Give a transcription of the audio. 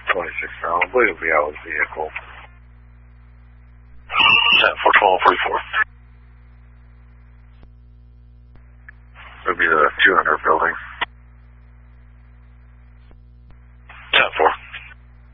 26 now. I believe it'll be out of the vehicle. 412-44. It'll be the 200 building.